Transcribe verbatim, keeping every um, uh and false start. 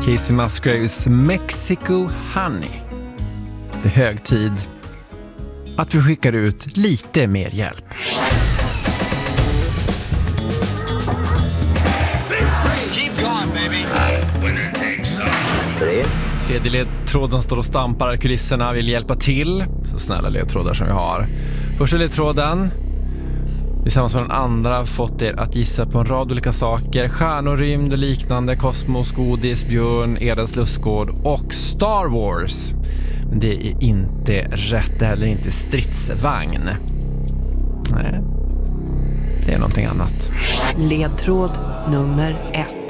Casey Musgraves Mexico Honey. Det är hög tid att vi skickar ut lite mer hjälp. Tredje ledtråden står och stampar kulisserna, vill hjälpa till. Så snälla ledtrådar som vi har. Första ledtråden, tillsammans med den andra, fått er att gissa på en rad olika saker. Stjärnor, rymd och liknande, kosmos, godis, björn, Edens lustgård och Star Wars. Men det är inte rätt, det är heller inte stridsvagn. Nej, det är någonting annat. Ledtråd nummer ett.